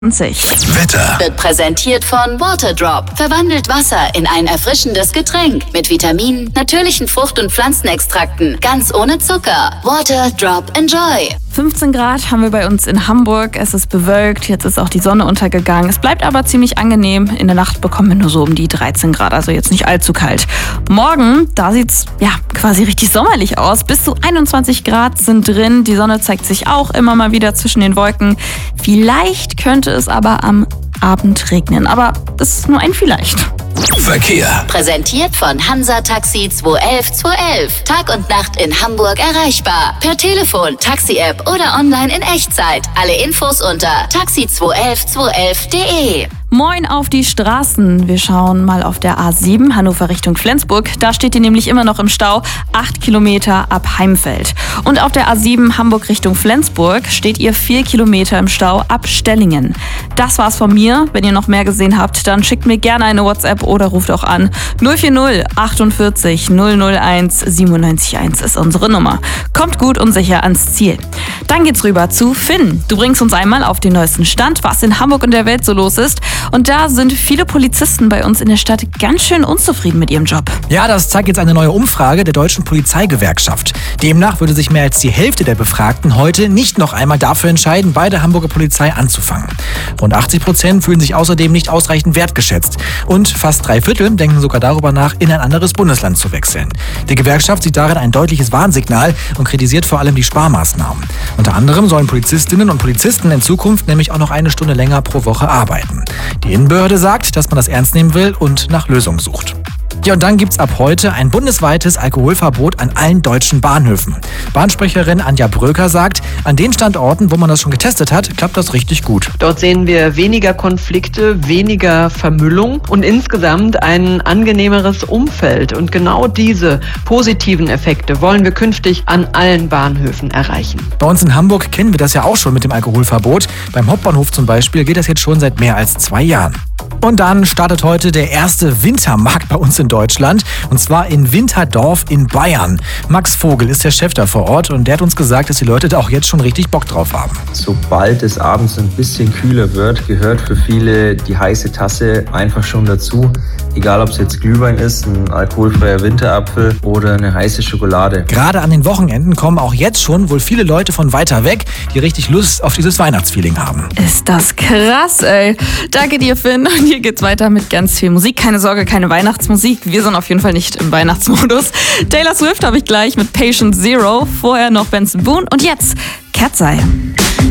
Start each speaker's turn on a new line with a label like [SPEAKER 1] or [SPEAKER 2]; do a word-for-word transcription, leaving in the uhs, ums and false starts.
[SPEAKER 1] Wetter
[SPEAKER 2] wird präsentiert von Waterdrop. Verwandelt Wasser in ein erfrischendes Getränk mit Vitaminen, natürlichen Frucht- und Pflanzenextrakten, ganz ohne Zucker. Waterdrop Enjoy.
[SPEAKER 3] fünfzehn Grad haben wir bei uns in Hamburg. Es ist bewölkt, jetzt ist auch die Sonne untergegangen. Es bleibt aber ziemlich angenehm. In der Nacht bekommen wir nur so um die dreizehn Grad, also jetzt nicht allzu kalt. Morgen, da sieht's ja quasi richtig sommerlich aus. Bis zu einundzwanzig Grad sind drin. Die Sonne zeigt sich auch immer mal wieder zwischen den Wolken. Vielleicht könnte es aber am Abend regnen, aber das ist nur ein Vielleicht.
[SPEAKER 1] Verkehr.
[SPEAKER 2] Präsentiert von Hansa Taxi zwei elf zwei elf. Tag und Nacht in Hamburg erreichbar. Per Telefon, Taxi-App oder online in Echtzeit. Alle Infos unter taxi zwei elf zwei elf punkt de.
[SPEAKER 3] Moin auf die Straßen. Wir schauen mal auf der A sieben, Hannover Richtung Flensburg. Da steht ihr nämlich immer noch im Stau, acht Kilometer ab Heimfeld. Und auf der A sieben, Hamburg Richtung Flensburg, steht ihr vier Kilometer im Stau ab Stellingen. Das war's von mir. Wenn ihr noch mehr gesehen habt, dann schickt mir gerne eine WhatsApp oder ruft auch an. null vier null achtundvierzig null null eins siebenundneunzig eins ist unsere Nummer. Kommt gut und sicher ans Ziel. Dann geht's rüber zu Finn. Du bringst uns einmal auf den neuesten Stand, was in Hamburg und der Welt so los ist. Und da sind viele Polizisten bei uns in der Stadt ganz schön unzufrieden mit ihrem Job.
[SPEAKER 4] Ja, das zeigt jetzt eine neue Umfrage der Deutschen Polizeigewerkschaft. Demnach würde sich mehr als die Hälfte der Befragten heute nicht noch einmal dafür entscheiden, bei der Hamburger Polizei anzufangen. Rund achtzig Prozent fühlen sich außerdem nicht ausreichend wertgeschätzt. Und fast drei Viertel denken sogar darüber nach, in ein anderes Bundesland zu wechseln. Die Gewerkschaft sieht darin ein deutliches Warnsignal und kritisiert vor allem die Sparmaßnahmen. Unter anderem sollen Polizistinnen und Polizisten in Zukunft nämlich auch noch eine Stunde länger pro Woche arbeiten. Die Innenbehörde sagt, dass man das ernst nehmen will und nach Lösungen sucht. Ja, und dann gibt's ab heute ein bundesweites Alkoholverbot an allen deutschen Bahnhöfen. Bahnsprecherin Anja Bröker sagt, an den Standorten, wo man das schon getestet hat, klappt das richtig gut.
[SPEAKER 5] Dort sehen wir weniger Konflikte, weniger Vermüllung und insgesamt ein angenehmeres Umfeld. Und genau diese positiven Effekte wollen wir künftig an allen Bahnhöfen erreichen.
[SPEAKER 4] Bei uns in Hamburg kennen wir das ja auch schon mit dem Alkoholverbot. Beim Hauptbahnhof zum Beispiel geht das jetzt schon seit mehr als zwei Jahren. Und dann startet heute der erste Wintermarkt bei uns in Deutschland, und zwar in Winterdorf in Bayern. Max Vogel ist der Chef da vor Ort und der hat uns gesagt, dass die Leute da auch jetzt schon richtig Bock drauf haben.
[SPEAKER 6] Sobald es abends ein bisschen kühler wird, gehört für viele die heiße Tasse einfach schon dazu. Egal, ob es jetzt Glühwein ist, ein alkoholfreier Winterapfel oder eine heiße Schokolade.
[SPEAKER 4] Gerade an den Wochenenden kommen auch jetzt schon wohl viele Leute von weiter weg, die richtig Lust auf dieses Weihnachtsfeeling haben.
[SPEAKER 3] Ist das krass, ey. Danke dir, Finn. Und hier geht's weiter mit ganz viel Musik. Keine Sorge, keine Weihnachtsmusik. Wir sind auf jeden Fall nicht im Weihnachtsmodus. Taylor Swift habe ich gleich mit Patient Zero. Vorher noch Benson Boone und jetzt Cat's Eye.